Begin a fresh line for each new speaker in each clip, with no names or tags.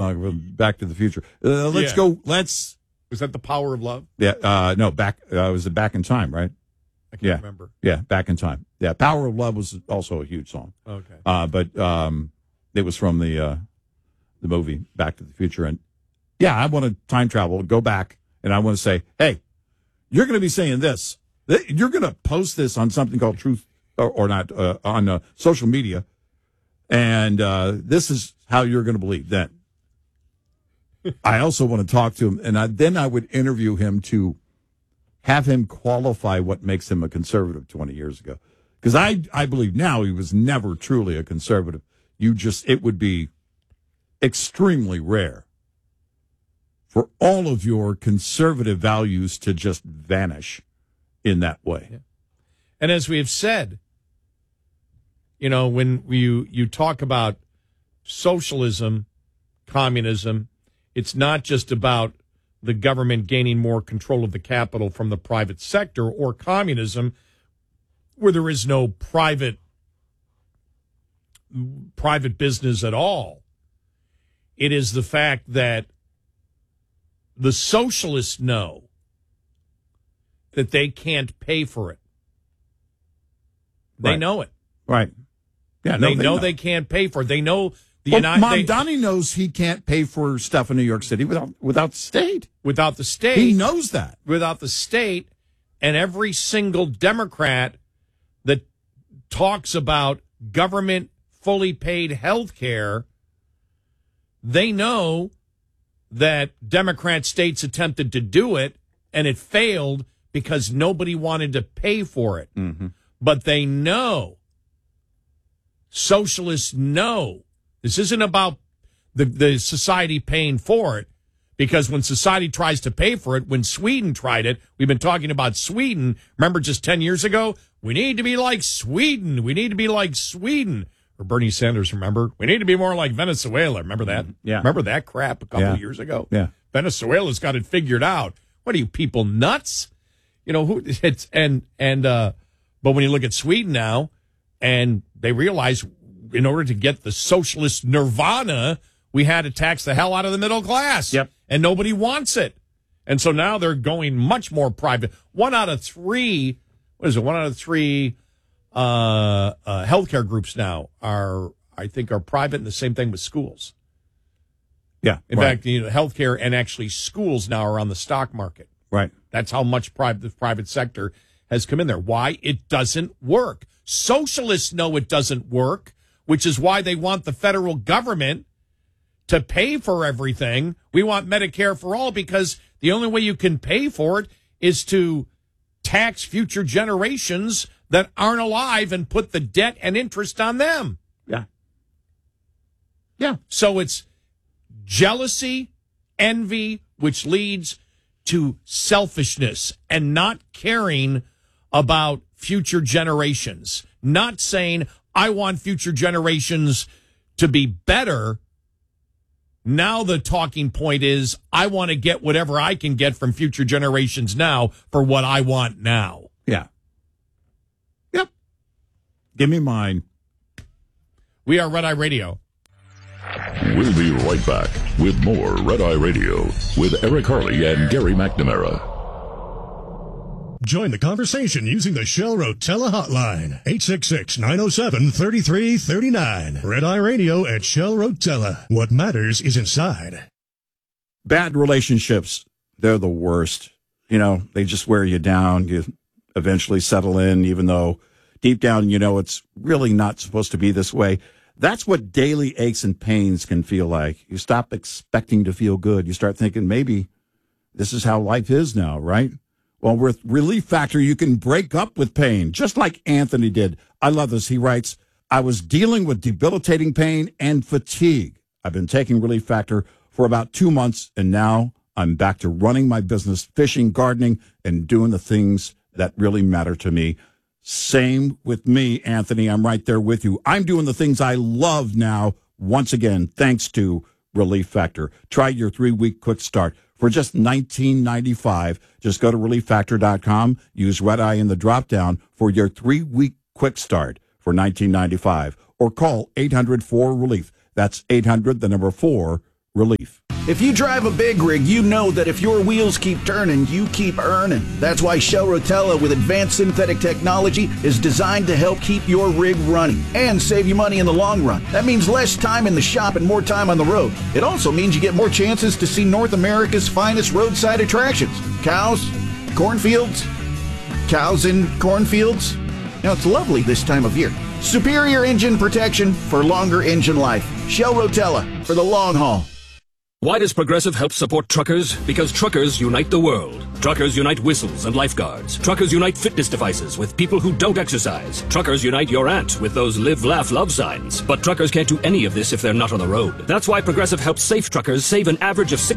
Back to the Future. Let's go. Was
that The Power of Love?
Yeah. No, was it Back in Time, right?
I can't remember.
Yeah, Back in Time. Yeah, Power of Love was also a huge song.
Okay.
But it was from the movie Back to the Future. And, yeah, I want to time travel, go back, and I want to say, hey, you're going to be saying this. You're going to post this on something called Truth or not, on social media, and this is how you're going to believe that. I also want to talk to him, and then I would interview him to have him qualify what makes him a conservative 20 years ago. Because I believe now he was never truly a conservative. It would be extremely rare for all of your conservative values to just vanish in that way.
Yeah. And as we have said, when you talk about socialism, communism, it's not just about the government gaining more control of the capital from the private sector, or communism, where there is no private business at all. It is the fact that the socialists know that they can't pay for it. They know it.
Right. Yeah,
they know they can't pay for it. They know
Mamdani knows he can't pay for stuff in New York City without the state.
Without the state.
He knows that.
Without the state, and every single Democrat that talks about government fully paid health care, they know that Democrat states attempted to do it, and it failed because nobody wanted to pay for it.
Mm-hmm.
But they know, socialists know, this isn't about the society paying for it, because when society tries to pay for it, when Sweden tried it, we've been talking about Sweden. Remember just 10 years ago? We need to be like Sweden. We need to be like Sweden. Or Bernie Sanders, remember? We need to be more like Venezuela. Remember that?
Yeah.
Remember that crap a couple of years ago?
Yeah.
Venezuela's got it figured out. What are you people nuts? But when you look at Sweden now, and they realize in order to get the socialist nirvana, we had to tax the hell out of the middle class.
Yep.
And nobody wants it. And so now they're going much more private. 1 out of 3, what is it? 1 out of 3 healthcare groups now are private, and the same thing with schools.
Yeah.
In fact, healthcare and actually schools now are on the stock market.
Right.
That's how much the private sector has come in there. Why? It doesn't work. Socialists know it doesn't work, which is why they want the federal government to pay for everything. We want Medicare for all, because the only way you can pay for it is to tax future generations that aren't alive and put the debt and interest on them.
Yeah. Yeah.
So it's jealousy, envy, which leads to selfishness and not caring about future generations. Not saying, I want future generations to be better. Now the talking point is, I want to get whatever I can get from future generations now for what I want now.
Yeah. Yep. Give me mine.
We are Red Eye Radio.
We'll be right back with more Red Eye Radio with Eric Harley and Gary McNamara.
Join the conversation using the Shell Rotella hotline, 866-907-3339. Red Eye Radio at Shell Rotella. What matters is inside.
Bad relationships, they're the worst. They just wear you down. You eventually settle in, even though deep down it's really not supposed to be this way. That's what daily aches and pains can feel like. You stop expecting to feel good. You start thinking maybe this is how life is now, right? Well, with Relief Factor, you can break up with pain, just like Anthony did. I love this. He writes, I was dealing with debilitating pain and fatigue. I've been taking Relief Factor for about 2 months, and now I'm back to running my business, fishing, gardening, and doing the things that really matter to me. Same with me, Anthony. I'm right there with you. I'm doing the things I love now, once again, thanks to Relief Factor. Try your 3-week quick start for just $19.95. Just go to ReliefFactor.com, use Red Eye in the drop-down for your 3-week quick start for $19.95, or call 800-4-RELIEF. That's 800, the number 4, relief.
If you drive a big rig, you know that if your wheels keep turning, you keep earning. That's why Shell Rotella with advanced synthetic technology is designed to help keep your rig running and save you money in the long run. That means less time in the shop and more time on the road. It also means you get more chances to see North America's finest roadside attractions. Cows, cornfields, cows in cornfields. Now, it's lovely this time of year. Superior engine protection for longer engine life. Shell Rotella for the long haul.
Why does Progressive help support truckers? Because truckers unite the world. Truckers unite whistles and lifeguards. Truckers unite fitness devices with people who don't exercise. Truckers unite your aunt with those live, laugh, love signs. But truckers can't do any of this if they're not on the road. That's why Progressive helps safe truckers save an average of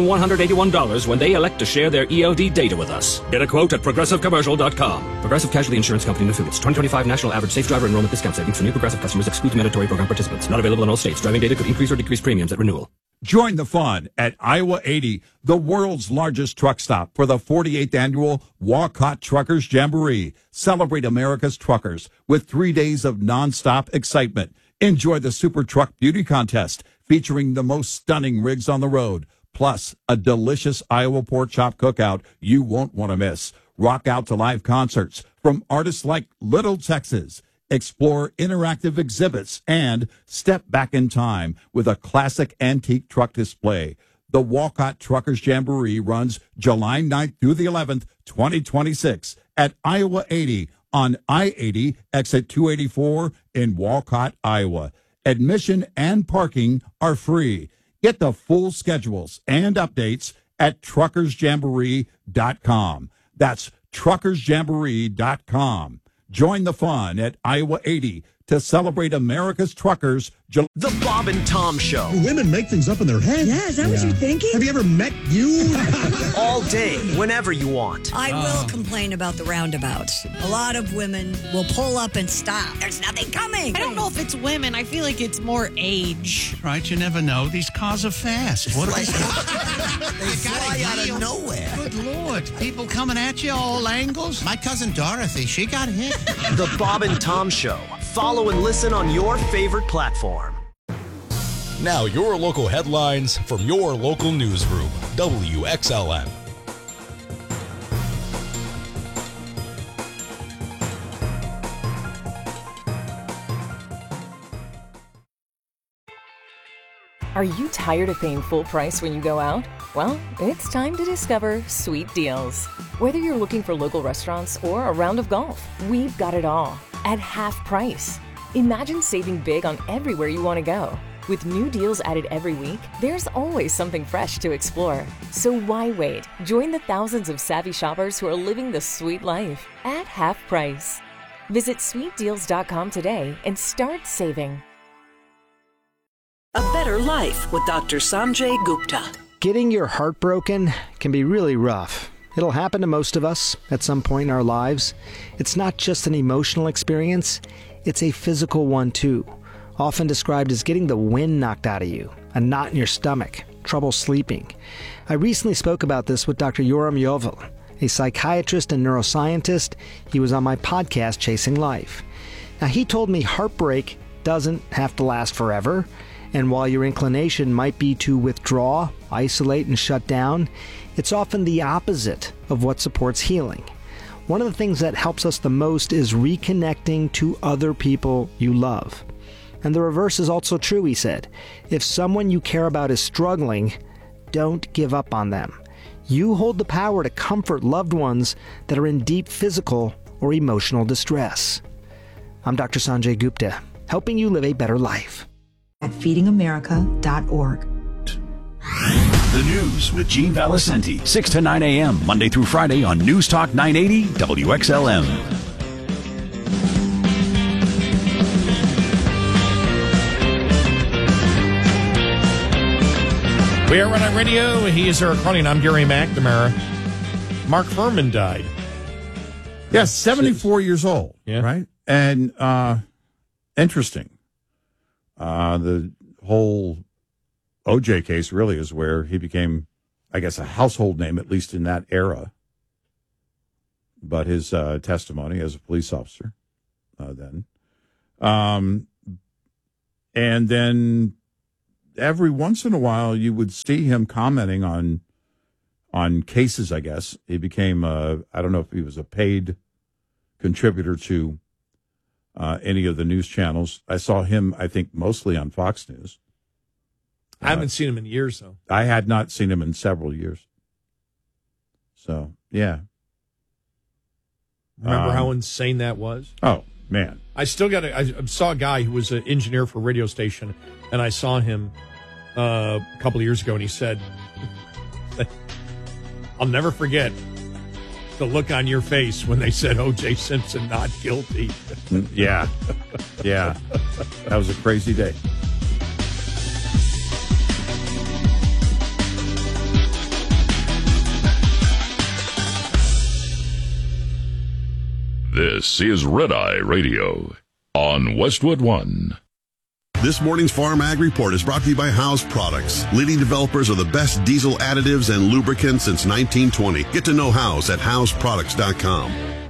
$6,181 when they elect to share their ELD data with us. Get a quote at ProgressiveCommercial.com. Progressive Casualty Insurance Company and Affiliates. 2025 National Average Safe Driver Enrollment Discount Savings for new Progressive customers excludes mandatory program participants. Not available in all states. Driving data could increase or decrease premiums at renewal.
Join the fun at Iowa 80, the world's largest truck stop for the 48th annual Walcott Truckers Jamboree. Celebrate America's truckers with 3 days of nonstop excitement. Enjoy the Super Truck Beauty Contest featuring the most stunning rigs on the road, plus a delicious Iowa pork chop cookout you won't want to miss. Rock out to live concerts from artists like Little Texas. Explore interactive exhibits and step back in time with a classic antique truck display. The Walcott Truckers Jamboree runs July 9th through the 11th, 2026 at Iowa 80 on I-80 exit 284 in Walcott, Iowa. Admission and parking are free. Get the full schedules and updates at truckersjamboree.com. That's truckersjamboree.com. Join the fun at Iowa 80 to celebrate America's truckers.
The Bob and Tom Show.
Do women make things up in their head?
Yeah, is that what you're thinking?
Have you ever met you?
All day, whenever you want.
I will complain about the roundabouts. A lot of women will pull up and stop. There's nothing coming.
I don't know if it's women. I feel like it's more age.
Right, you never know. These cars are fast. What
they fly out of nowhere.
Good Lord. People coming at you all angles. My cousin Dorothy, she got hit.
The Bob and Tom Show. Follow and listen on your favorite platform.
Now your local headlines from your local newsroom. WXLN.
Are you tired of paying full price when you go out? Well, it's time to discover Sweet Deals. Whether you're looking for local restaurants or a round of golf, we've got it all at half price. Imagine saving big on everywhere you want to go. With new deals added every week, there's always something fresh to explore. So why wait? Join the thousands of savvy shoppers who are living the sweet life at half price. Visit sweetdeals.com today and start saving.
A Better Life with Dr. Sanjay Gupta.
Getting your heart broken can be really rough. It'll happen to most of us at some point in our lives. It's not just an emotional experience, it's a physical one too. Often described as getting the wind knocked out of you, a knot in your stomach, trouble sleeping. I recently spoke about this with Dr. Yoram Yovel, a psychiatrist and neuroscientist. He was on my podcast, Chasing Life. Now, he told me heartbreak doesn't have to last forever, and while your inclination might be to withdraw, isolate, and shut down, it's often the opposite of what supports healing. One of the things that helps us the most is reconnecting to other people you love. And the reverse is also true, he said. If someone you care about is struggling, don't give up on them. You hold the power to comfort loved ones that are in deep physical or emotional distress. I'm Dr. Sanjay Gupta, helping you live a better life.
At feedingamerica.org.
The News with Gene Valicenti, 6 to 9 a.m., Monday through Friday on News Talk 980 WXLM.
We are Red Eye Radio. He is Eric Carney, and I'm Gary McNamara. Mark Furman died.
Yes, 74 years old, right? And interesting. The whole OJ case really is where he became, I guess, a household name, at least in that era. But his testimony as a police officer then. And then every once in a while you would see him commenting on cases, I guess. He became, I don't know if he was a paid contributor to any of the news channels. I saw him, I think, mostly on Fox News.
I haven't seen him in years, though.
I had not seen him in several years. So, yeah.
Remember how insane that was?
Oh, man.
I saw a guy who was an engineer for a radio station, and I saw him a couple of years ago, and he said, I'll never forget the look on your face when they said O.J. Simpson not guilty.
Yeah. Yeah. That was a crazy day.
This is Red Eye Radio on Westwood One.
This morning's Farm Ag Report is brought to you by House Products, leading developers of the best diesel additives and lubricants since 1920. Get to know House at houseproducts.com.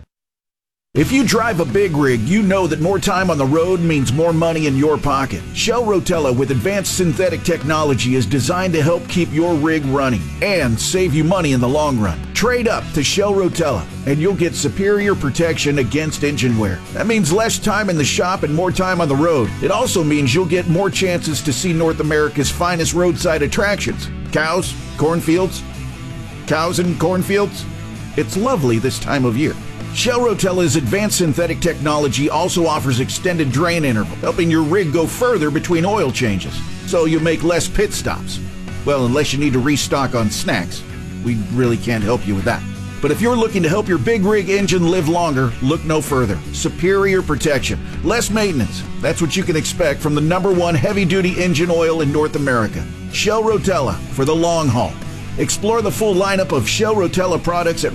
If you drive a big rig, you know that more time on the road means more money in your pocket. Shell Rotella with advanced synthetic technology is designed to help keep your rig running and save you money in the long run. Trade up to Shell Rotella and you'll get superior protection against engine wear. That means less time in the shop and more time on the road. It also means you'll get more chances to see North America's finest roadside attractions. Cows, cornfields, cows and cornfields. It's lovely this time of year. Shell Rotella's advanced synthetic technology also offers extended drain interval, helping your rig go further between oil changes, so you make less pit stops. Well, unless you need to restock on snacks. We really can't help you with that. But if you're looking to help your big rig engine live longer, look no further. Superior protection, less maintenance. That's what you can expect from the #1 heavy-duty engine oil in North America. Shell Rotella for the long haul. Explore the full lineup of Shell Rotella products at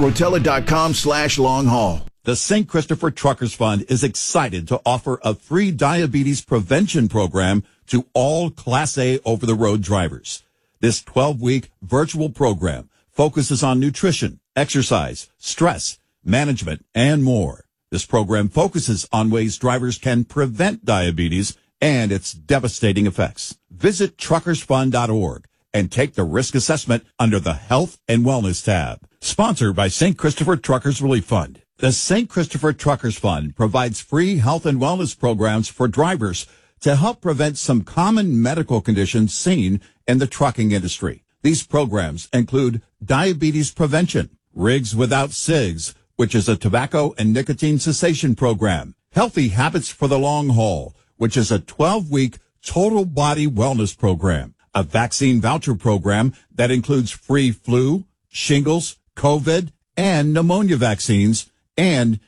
rotella.com/long-haul.
The St. Christopher Truckers Fund is excited to offer a free diabetes prevention program to all Class A over-the-road drivers. This 12-week virtual program focuses on nutrition, exercise, stress, management, and more. This program focuses on ways drivers can prevent diabetes and its devastating effects. Visit truckersfund.org. and take the risk assessment under the Health and Wellness tab. Sponsored by St. Christopher Truckers Relief Fund. The St. Christopher Truckers Fund provides free health and wellness programs for drivers to help prevent some common medical conditions seen in the trucking industry. These programs include diabetes prevention, Rigs Without Cigs, which is a tobacco and nicotine cessation program, Healthy Habits for the Long Haul, which is a 12-week total body wellness program, a vaccine voucher program that includes free flu, shingles, COVID, and pneumonia vaccines, and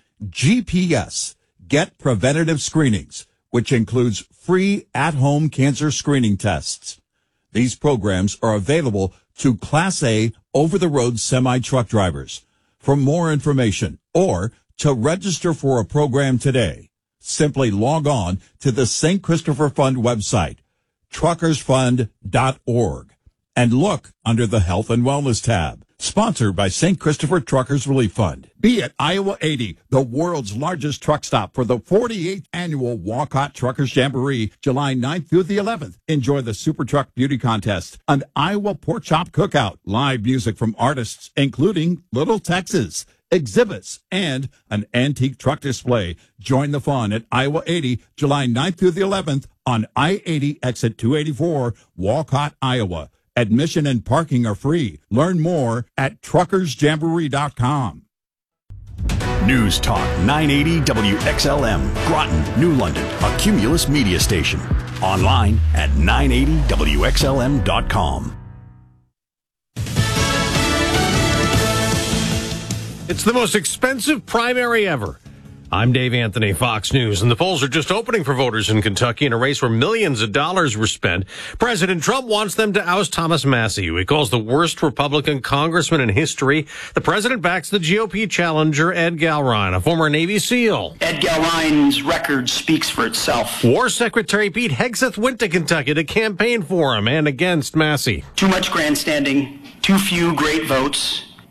GPS, Get Preventative Screenings, which includes free at-home cancer screening tests. These programs are available to Class A over-the-road semi-truck drivers. For more information or to register for a program today, simply log on to the St. Christopher Fund website, truckersfund.org, and look under the Health and Wellness tab. Sponsored by St. Christopher Truckers Relief Fund. Be at Iowa 80, the world's largest truck stop for the 48th annual Walcott Truckers Jamboree, July 9th through the 11th. Enjoy the Super Truck Beauty Contest, an Iowa Pork Chop Cookout, live music from artists including Little Texas, exhibits, and an antique truck display. Join the fun at Iowa 80, July 9th through the 11th on I-80 exit 284, Walcott, Iowa. Admission and parking are free. Learn more at truckersjamboree.com.
News Talk 980 WXLM, Groton, New London, a Cumulus media station. Online at 980WXLM.com.
It's the most expensive primary ever. I'm Dave Anthony, Fox News, and the polls are just opening for voters in Kentucky in a race where millions of dollars were spent. President Trump wants them to oust Thomas Massie, who he calls the worst Republican congressman in history. The president backs the GOP challenger, Ed Galrine, a former Navy SEAL.
Ed Galrine's record speaks for itself.
War Secretary Pete Hegseth went to Kentucky to campaign for him and against Massie.
Too much grandstanding, too few great votes.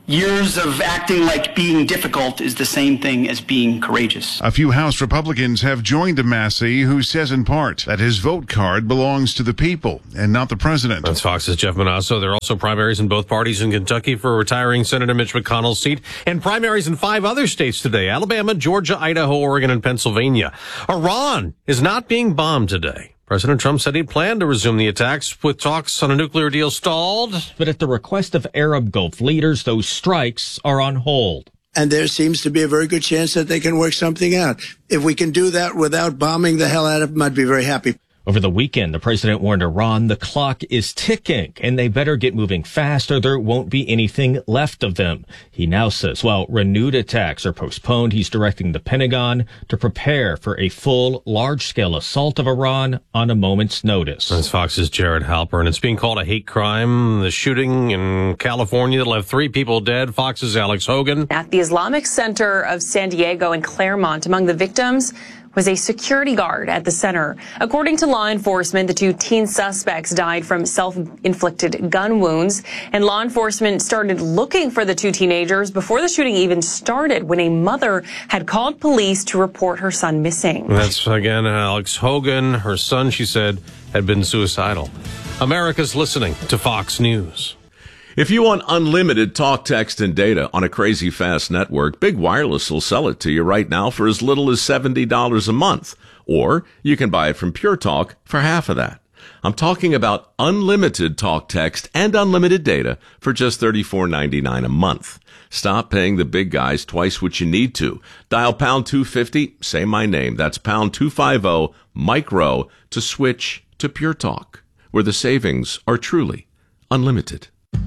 Years of acting like being difficult is the same thing as being courageous.
A few House Republicans have joined Massey, who says in part that his vote card belongs to the people and not the president.
That's Fox's Jeff Manasso. There are also primaries in both parties in Kentucky for retiring Senator Mitch McConnell's seat, and primaries in 5 other states today: Alabama, Georgia, Idaho, Oregon, and Pennsylvania. Iran is not being bombed today. President Trump said he planned to resume the attacks with talks on a nuclear deal stalled.
But at the request of Arab Gulf leaders, those strikes are on hold.
And there seems to be a very good chance that they can work something out. If we can do that without bombing the hell out of them, I'd be very happy.
Over the weekend, the president warned Iran the clock is ticking and they better get moving fast or there won't be anything left of them. He now says while renewed attacks are postponed, he's directing the Pentagon to prepare for a full, large-scale assault of Iran on a moment's notice.
That's Fox's Jared Halpern. It's being called a hate crime. The shooting in California that left 3 people dead. Fox's Alex Hogan.
At the Islamic Center of San Diego and Claremont, among the victims was a security guard at the center. According to law enforcement, the 2 teen suspects died from self-inflicted gun wounds, and law enforcement started looking for the 2 teenagers before the shooting even started, when a mother had called police to report her son missing.
That's, again, Alex Hogan. Her son, she said, had been suicidal. America's listening to Fox News.
If you want unlimited talk, text, and data on a crazy fast network, Big Wireless will sell it to you right now for as little as $70 a month. Or you can buy it from Pure Talk for half of that. I'm talking about unlimited talk, text, and unlimited data for just $34.99 a month. Stop paying the big guys twice what you need to. Dial pound 250, say my name. That's pound 250 micro to switch to Pure Talk, where the savings are truly unlimited.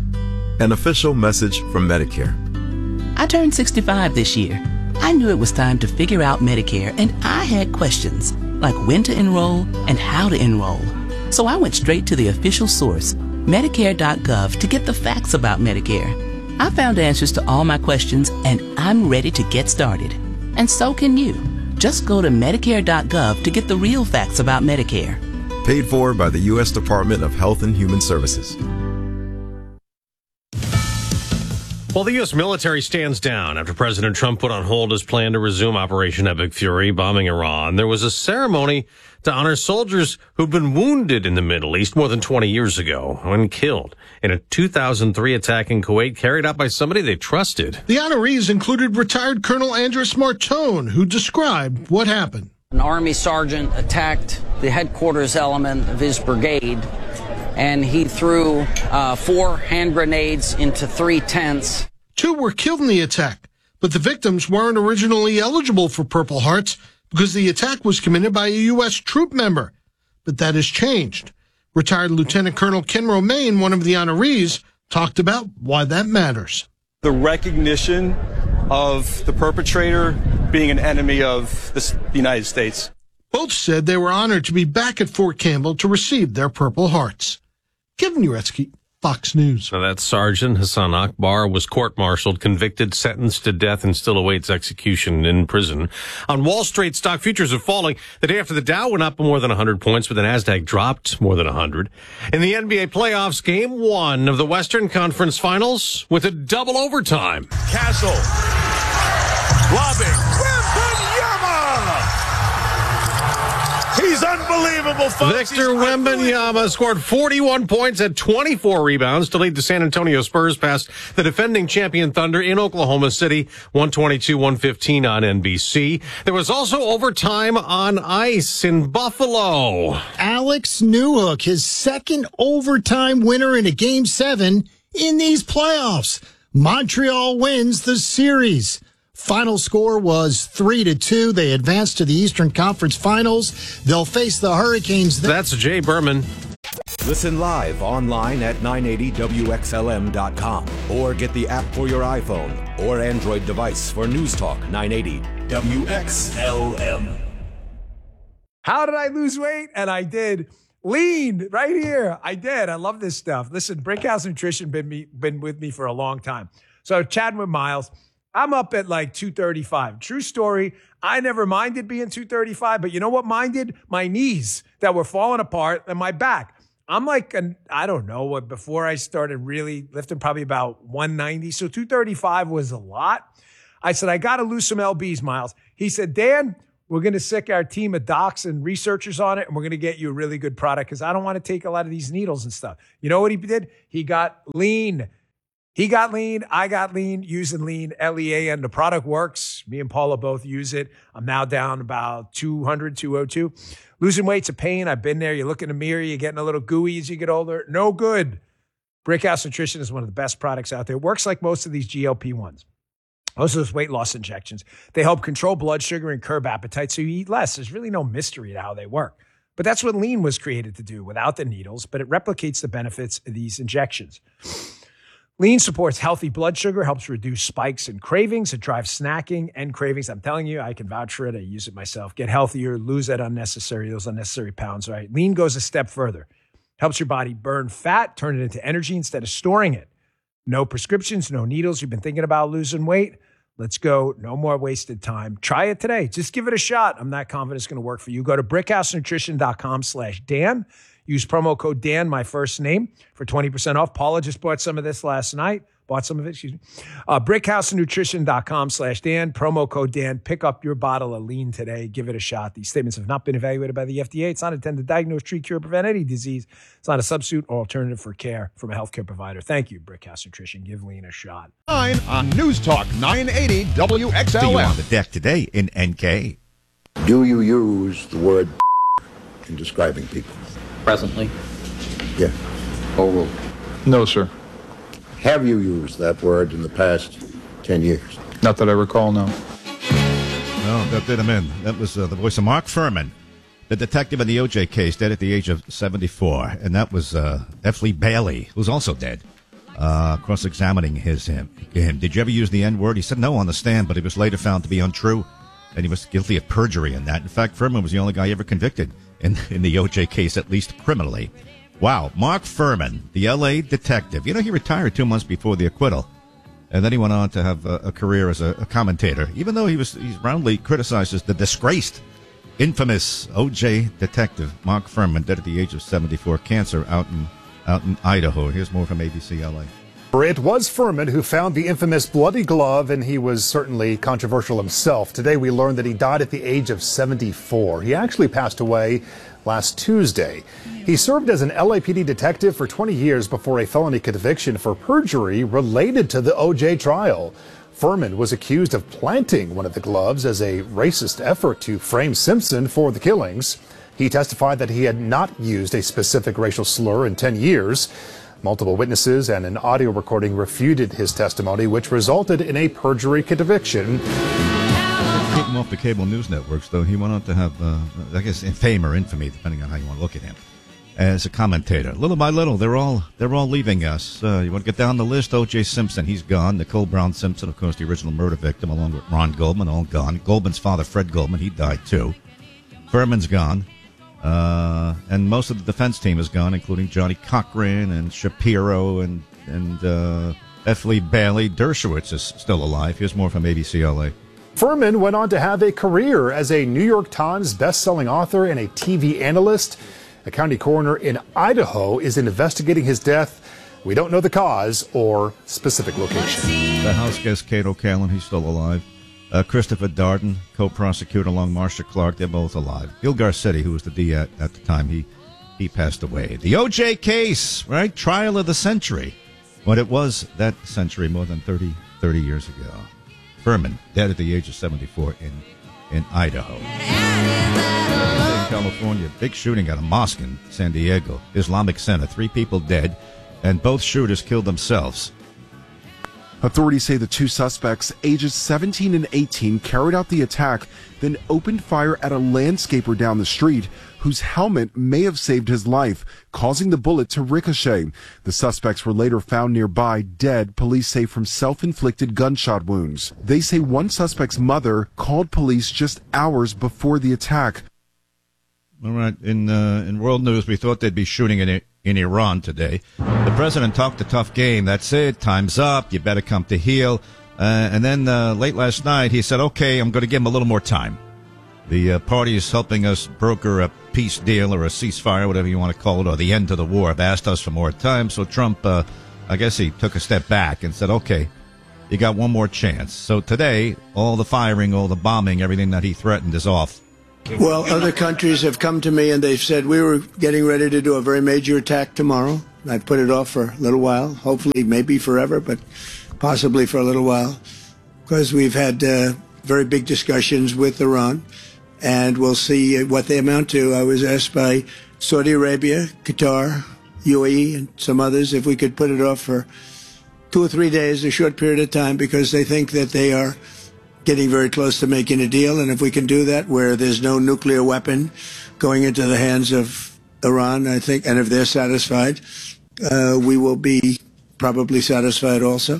An official message from Medicare.
I turned 65 this year. I knew it was time to figure out Medicare, and I had questions, like when to enroll and how to enroll. So I went straight to the official source, Medicare.gov, to get the facts about Medicare. I found answers to all my questions, and I'm ready to get started. And so can you. Just go to Medicare.gov to get the real facts about Medicare.
Paid for by the U.S. Department of Health and Human Services.
Well, the U.S. military stands down after President Trump put on hold his plan to resume Operation Epic Fury, bombing Iran. There was a ceremony to honor soldiers who'd been wounded in the Middle East more than 20 years ago and killed in a 2003 attack in Kuwait carried out by somebody they trusted.
The honorees included retired Colonel Andres Martone, who described what happened.
An Army sergeant attacked the headquarters element of his brigade, and he threw 4 hand grenades into 3 tents.
2 were killed in the attack, but the victims weren't originally eligible for Purple Hearts because the attack was committed by a U.S. troop member. But that has changed. Retired Lieutenant Colonel Ken Romaine, one of the honorees, talked about why that matters.
The recognition of the perpetrator being an enemy of the United States.
Both said they were honored to be back at Fort Campbell to receive their Purple Hearts. Kevin Uretsky, Fox News.
Now, that Sergeant Hassan Akbar was court-martialed, convicted, sentenced to death, and still awaits execution in prison. On Wall Street, stock futures are falling. The day after the Dow went up more than 100 points, but the Nasdaq dropped more than 100. In the NBA playoffs, Game 1 of the Western Conference Finals with a double overtime.
Castle. Lobbing. He's unbelievable, folks.
Victor Wembanyama scored 41 points at 24 rebounds to lead the San Antonio Spurs past the defending champion Thunder in Oklahoma City, 122-115 on NBC. There was also overtime on ice in Buffalo.
Alex Newhook, his second overtime winner in a Game 7 in these playoffs. Montreal wins the series. Final score was 3-2. They advanced to the Eastern Conference Finals. They'll face the Hurricanes.
That's Jay Berman.
Listen live online at 980WXLM.com or get the app for your iPhone or Android device for News Talk 980 WXLM.
How did I lose weight? And I did. Lean right here. I did. I love this stuff. Listen, Brinkhouse Nutrition been with me for a long time. So chatting with Miles. I'm up at like 235. True story. I never minded being 235, but you know what minded? My knees that were falling apart and my back. I'm like, I don't know, before I started really lifting, probably about 190. So 235 was a lot. I said, I got to lose some lbs, Miles. He said, Dan, we're going to sick our team of docs and researchers on it, and we're going to get you a really good product because I don't want to take a lot of these needles and stuff. You know what he did? He got lean. He got lean. I got lean, using lean, LEAN. The product works. Me and Paula both use it. I'm now down about 200, 202. Losing weight's a pain. I've been there. You look in the mirror, you're getting a little gooey as you get older. No good. Brickhouse Nutrition is one of the best products out there. It works like most of these GLP-1s. Most of those weight loss injections. They help control blood sugar and curb appetite so you eat less. There's really no mystery to how they work. But that's what lean was created to do without the needles, but it replicates the benefits of these injections. Lean supports healthy blood sugar, helps reduce spikes and cravings. It drives snacking and cravings. I'm telling you, I can vouch for it. I use it myself. Get healthier, lose those unnecessary pounds, right? Lean goes a step further. Helps your body burn fat, turn it into energy instead of storing it. No prescriptions, no needles. You've been thinking about losing weight? Let's go. No more wasted time. Try it today. Just give it a shot. I'm not confident it's going to work for you. Go to brickhousenutrition.com/Dan. Use promo code Dan, my first name, for 20% off. Paula just bought some of this last night. Brickhousenutrition.com/Dan. Promo code Dan. Pick up your bottle of lean today. Give it a shot. These statements have not been evaluated by the FDA. It's not intended to diagnose, treat, cure, prevent any disease. It's not a substitute or alternative for care from a healthcare provider. Thank you, Brickhouse Nutrition. Give lean a shot.
On News Talk 980 WXLM.
See you on the deck today in NK.
Do you use the word in describing people?
Presently?
Yeah.
Overruled.
No, sir. Have you used that word in the past 10 years?
Not that I recall, no. No, that did him in. That was the voice of Mark Furman, the detective in the O.J. case, dead at the age of 74. And that was F. Lee Bailey, who's also dead, cross-examining him. Did you ever use the N-word? He said no on the stand, but it was later found to be untrue, and he was guilty of perjury in that. In fact, Furman was the only guy ever convicted in the O.J. case, at least criminally. Wow, Mark Furman, the L.A. detective. You know, he retired 2 months before the acquittal, and then he went on to have a career as a commentator, even though he's roundly criticized as the disgraced, infamous O.J. detective. Mark Furman, dead at the age of 74, cancer out in Idaho. Here's more from ABC LA.
It was Furman who found the infamous bloody glove, and he was certainly controversial himself. Today we learned that he died at the age of 74. He actually passed away last Tuesday. He served as an LAPD detective for 20 years before a felony conviction for perjury related to the O.J. trial. Furman was accused of planting one of the gloves as a racist effort to frame Simpson for the killings. He testified that he had not used a specific racial slur in 10 years. Multiple witnesses and an audio recording refuted his testimony, which resulted in a perjury conviction.
Keep him off the cable news networks, though. He went on to have, I guess, fame or infamy, depending on how you want to look at him, as a commentator. Little by little, they're all leaving us. You want to get down the list? O.J. Simpson, he's gone. Nicole Brown Simpson, of course, the original murder victim, along with Ron Goldman, all gone. Goldman's father, Fred Goldman, he died too. Furman's gone. And most of the defense team is gone, including Johnny Cochran and Shapiro and F. Lee Bailey. Dershowitz is still alive. Here's more from ABC LA.
Furman went on to have a career as a New York Times best-selling author and a TV analyst. A county coroner in Idaho is investigating his death. We don't know the cause or specific location.
The House guest, Kate O'Callaghan, he's still alive. Christopher Darden, co-prosecutor along Marcia Clark, they're both alive. Gil Garcetti, who was the D at the time, he passed away. The O.J. case, right? Trial of the century. But it was that century more than 30 years ago. Furman, dead at the age of 74 in Idaho. In California, big shooting at a mosque in San Diego, Islamic Center. 3 people dead, and both shooters killed themselves.
Authorities say the 2 suspects, ages 17 and 18, carried out the attack, then opened fire at a landscaper down the street, whose helmet may have saved his life, causing the bullet to ricochet. The suspects were later found nearby, dead, police say, from self-inflicted gunshot wounds. They say one suspect's mother called police just hours before the attack.
All right, in world news, we thought they'd be shooting in Iran today. The president talked a tough game. That's it. Time's up. You better come to heel. And then late last night, he said, okay, I'm going to give him a little more time. The party is helping us broker a peace deal or a ceasefire, whatever you want to call it, or the end to the war, have asked us for more time. So Trump, I guess he took a step back and said, okay, you got one more chance. So today, all the firing, all the bombing, everything that he threatened is off.
Well, other countries have come to me and they've said we were getting ready to do a very major attack tomorrow. I put it off for a little while, hopefully maybe forever, but possibly for a little while, because we've had very big discussions with Iran, and we'll see what they amount to. I was asked by Saudi Arabia, Qatar, UAE, and some others if we could put it off for 2 or 3 days, a short period of time, because they think that they are getting very close to making a deal. And if we can do that where there's no nuclear weapon going into the hands of Iran, I think, and if they're satisfied, we will be probably satisfied also.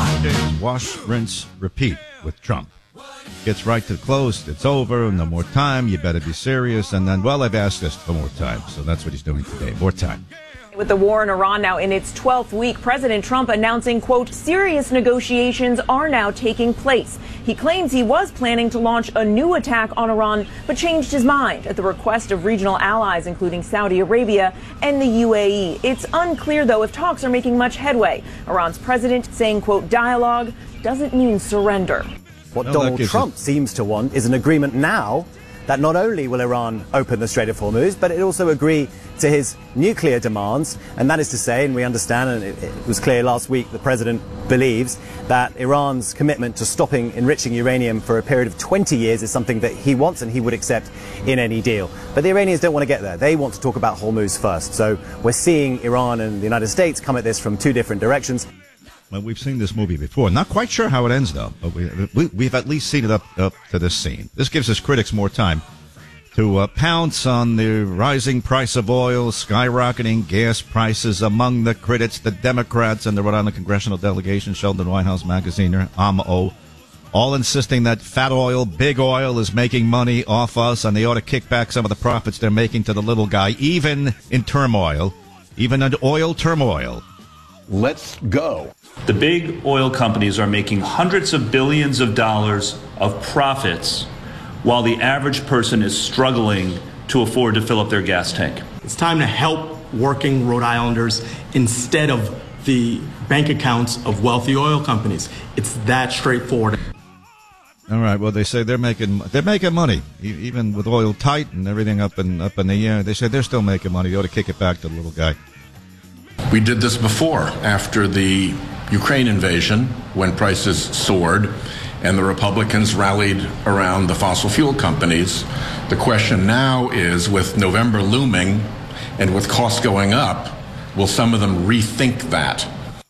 Wash, rinse, repeat with Trump. Gets right to the close. It's over. No more time. You better be serious. And then, well, they've asked us for more time. So that's what he's doing today. More time.
With the war in Iran now in its 12th week, President Trump announcing, quote, serious negotiations are now taking place. He claims he was planning to launch a new attack on Iran, but changed his mind at the request of regional allies, including Saudi Arabia and the UAE. It's unclear, though, if talks are making much headway. Iran's president saying, quote, dialogue doesn't mean surrender.
What Donald Trump seems to want is an agreement now that not only will Iran open the Strait of Hormuz, but it also agree to his nuclear demands. And that is to say, and we understand, and it was clear last week, the president believes that Iran's commitment to stopping enriching uranium for a period of 20 years is something that he wants and he would accept in any deal. But the Iranians don't want to get there. They want to talk about Hormuz first. So we're seeing Iran and the United States come at this from two different directions.
Well, we've seen this movie before. Not quite sure how it ends, though. But we've at least seen it up to this scene. This gives us critics more time to pounce on the rising price of oil, skyrocketing gas prices. Among the critics, the Democrats and the Rhode Island congressional delegation, Sheldon Whitehouse Magaziner, AMO, all insisting that fat oil, big oil, is making money off us, and they ought to kick back some of the profits they're making to the little guy, even in turmoil, even in oil turmoil.
Let's go. The big oil companies are making hundreds of billions of dollars of profits while the average person is struggling to afford to fill up their gas tank.
It's time to help working Rhode Islanders instead of the bank accounts of wealthy oil companies. It's that straightforward.
All right. Well, they say they're making money, even with oil tight and everything up in the air. They say they're still making money. They ought to kick it back to the little guy.
We did this before after the Ukraine invasion, when prices soared and the Republicans rallied around the fossil fuel companies. The question now is, with November looming and with costs going up, will some of them rethink that?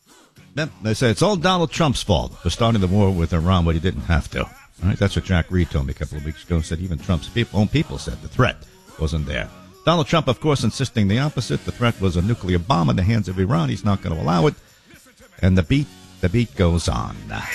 They say it's all Donald Trump's fault for starting the war with Iran, but he didn't have to. All right, that's what Jack Reed told me a couple of weeks ago. Said even Trump's own people said the threat wasn't there. Donald Trump, of course, insisting the opposite. The threat was a nuclear bomb in the hands of Iran. He's not going to allow it. And the beat goes on.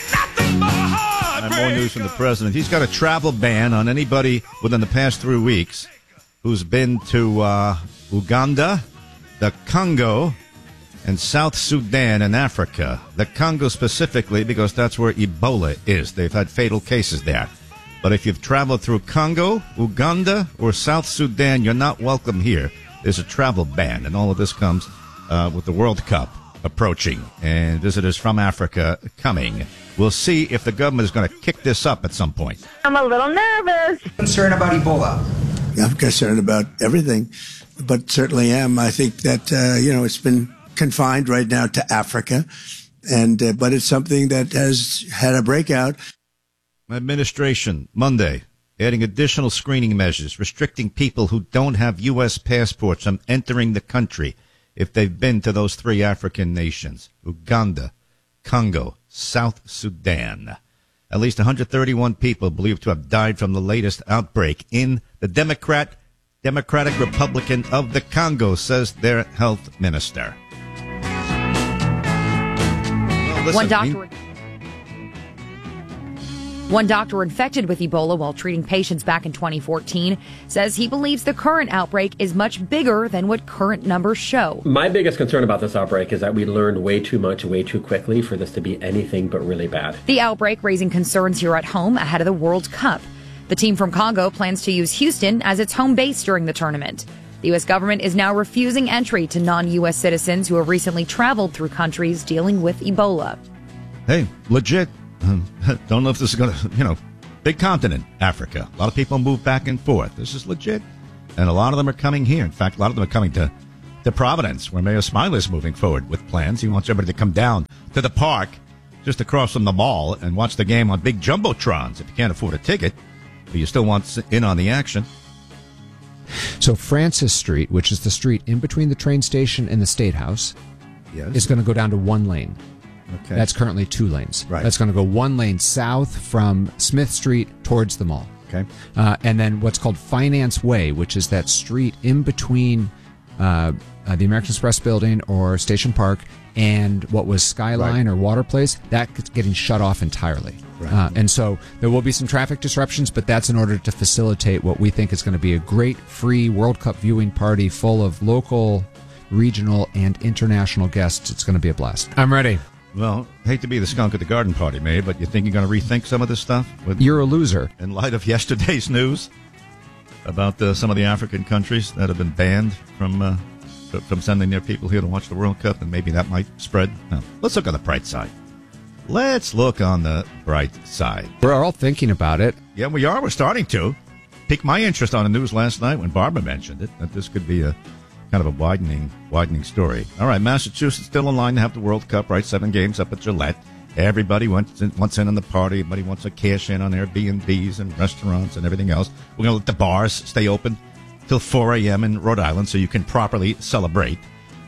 And more news from the president. He's got a travel ban on anybody within the past 3 weeks who's been to Uganda, the Congo, and South Sudan in Africa. The Congo specifically because that's where Ebola is. They've had fatal cases there. But if you've traveled through Congo, Uganda, or South Sudan, you're not welcome here. There's a travel ban, and all of this comes with the World Cup approaching and visitors from Africa coming. We'll see if the government is going to kick this up at some point.
I'm a little nervous.
Concerned about Ebola? I'm concerned about everything, but certainly am. I think that, it's been confined right now to Africa, and but it's something that has had a breakout.
Administration, Monday, adding additional screening measures, restricting people who don't have U.S. passports from entering the country if they've been to those 3 African nations, Uganda, Congo, South Sudan. At least 131 people believed to have died from the latest outbreak in the Democratic Republic of the Congo, says their health minister. Well, listen,
One doctor infected with Ebola while treating patients back in 2014 says he believes the current outbreak is much bigger than what current numbers show.
My biggest concern about this outbreak is that we learned way too much, way too quickly for this to be anything but really bad.
The outbreak raising concerns here at home ahead of the World Cup. The team from Congo plans to use Houston as its home base during the tournament. The U.S. government is now refusing entry to non-U.S. citizens who have recently traveled through countries dealing with Ebola.
Hey, legit. Don't know if this is going to, big continent, Africa. A lot of people move back and forth. This is legit. And a lot of them are coming here. In fact, a lot of them are coming to Providence, where Mayor Smiley is moving forward with plans. He wants everybody to come down to the park just across from the mall and watch the game on big jumbotrons if you can't afford a ticket, but you still want in on the action.
So Francis Street, which is the street in between the train station and the State House, is going to go down to one lane.
Okay.
That's currently 2 lanes.
Right.
That's going to go 1 lane south from Smith Street towards the mall.
Okay.
And then what's called Finance Way, which is that street in between the American Express building or Station Park and what was Skyline or Water Place, that's getting shut off entirely.
Right.
And so there will be some traffic disruptions, but that's in order to facilitate what we think is going to be a great free World Cup viewing party full of local, regional, and international guests. It's going to be a blast. I'm ready.
Well, hate to be the skunk at the garden party, May, but you think you're going to rethink some of this stuff?
You're a loser.
In light of yesterday's news about some of the African countries that have been banned from sending their people here to watch the World Cup, and maybe that might spread. No. Let's look on the bright side. Let's look on the bright side.
We're all thinking about it.
Yeah, we are. We're starting to. Piqued my interest on the news last night when Barbara mentioned it, that this could be a kind of a widening story. All right, Massachusetts still in line to have the World Cup, right? 7 games up at Gillette. Everybody wants in on the party. Everybody wants to cash in on Airbnbs and restaurants and everything else. We're going to let the bars stay open till 4 a.m. in Rhode Island so you can properly celebrate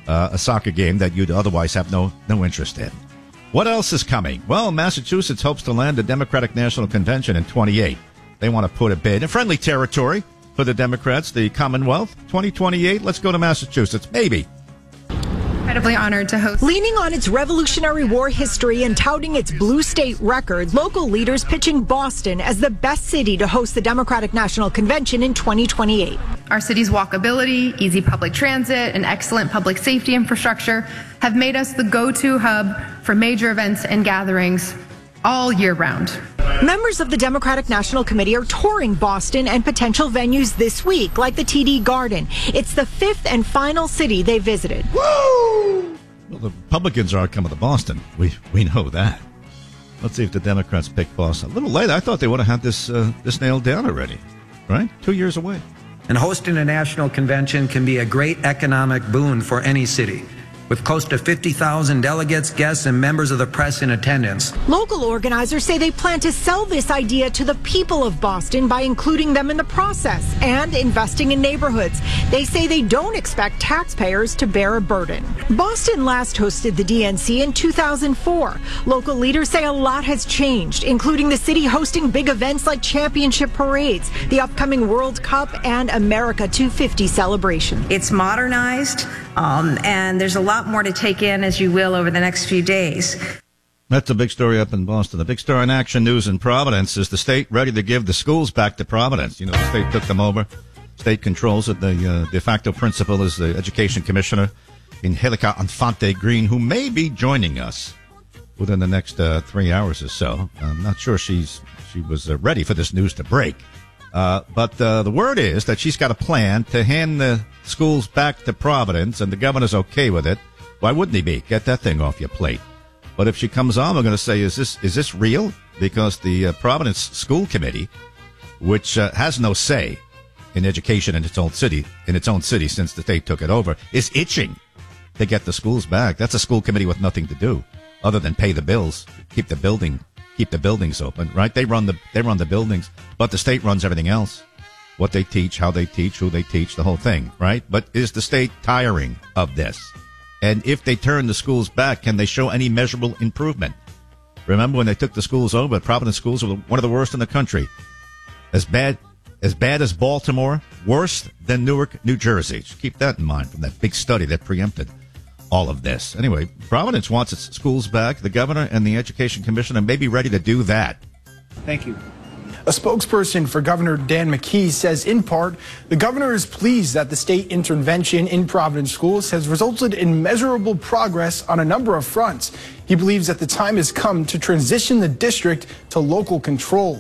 a soccer game that you'd otherwise have no interest in. What else is coming? Well, Massachusetts hopes to land the Democratic National Convention in 28. They want to put a bid in friendly territory for the Democrats, the Commonwealth. 2028, let's go to Massachusetts. Maybe.
Incredibly honored to host. Leaning on its Revolutionary War history and touting its blue state record, local leaders pitching Boston as the best city to host the Democratic National Convention in 2028.
Our city's walkability, easy public transit, and excellent public safety infrastructure have made us the go-to hub for major events and gatherings all year round.
Members of the Democratic National Committee are touring Boston and potential venues this week, like the TD Garden. It's the 5th and final city they visited.
Woo! Well, the Republicans are coming to Boston. We know that. Let's see if the Democrats pick Boston. A little late. I thought they would have had this nailed down already. Right? 2 years away.
And hosting a national convention can be a great economic boon for any city. With close to 50,000 delegates, guests, and members of the press in attendance.
Local organizers say they plan to sell this idea to the people of Boston by including them in the process and investing in neighborhoods. They say they don't expect taxpayers to bear a burden. Boston last hosted the DNC in 2004. Local leaders say a lot has changed, including the city hosting big events like championship parades, the upcoming World Cup, and America 250 celebration.
It's modernized, and there's a lot more to take in, as you will, over the next few days.
That's a big story up in Boston. The big story in Action News in Providence is the state ready to give the schools back to Providence. You know, the state took them over. State controls it. The de facto principal is the education commissioner, Angelica Infante Green, who may be joining us within the next 3 hours or so. I'm not sure she was ready for this news to break. But the word is that she's got a plan to hand the schools back to Providence, and the governor's okay with it. Why wouldn't he be? Get that thing off your plate. But if she comes on, we're going to say, is this real? Because the Providence School Committee, which has no say in education in its own city since the state took it over, is itching to get the schools back. That's a school committee with nothing to do other than pay the bills, keep the buildings open, right? They run the buildings, but the state runs everything else. What they teach, how they teach, who they teach, the whole thing, right? But is the state tiring of this? And if they turn the schools back, can they show any measurable improvement? Remember when they took the schools over, Providence schools were one of the worst in the country. As bad as Baltimore, worse than Newark, New Jersey. Just keep that in mind from that big study that preempted all of this. Anyway, Providence wants its schools back. The governor and the education commissioner may be ready to do that.
Thank you. A spokesperson for Governor Dan McKee says, in part, the governor is pleased that the state intervention in Providence schools has resulted in measurable progress on a number of fronts. He believes that the time has come to transition the district to local control.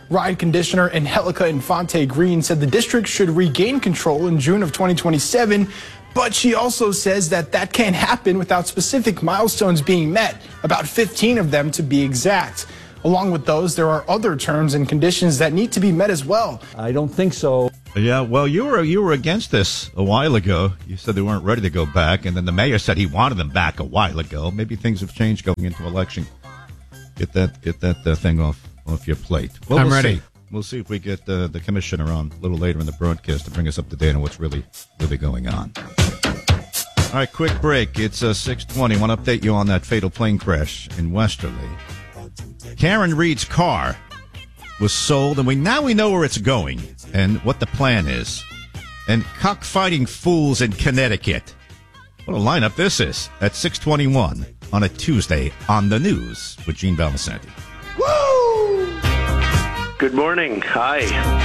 Ryan Conditioner Angelica Infante Green said the district should regain control in June of 2027, but she also says that that can't happen without specific milestones being met, about 15 of them to be exact. Along with those, there are other terms and conditions that need to be met as well.
I don't think so.
Yeah, well, you were against this a while ago. You said they weren't ready to go back, and then the mayor said he wanted them back a while ago. Maybe things have changed going into election. Get that thing off your plate. Well,
I'm ready.
See. We'll see if we get the commissioner on a little later in the broadcast to bring us up to date on what's really going on. All right, quick break. It's 6:20. I want to update you on that fatal plane crash in Westerly. Karen Reed's car was sold, and we know where it's going and what the plan is. And cockfighting fools in Connecticut. What a lineup this is at 6:21 on a Tuesday on the news with Gene Balmasanti.
Woo! Good morning. Hi.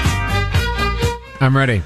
I'm ready.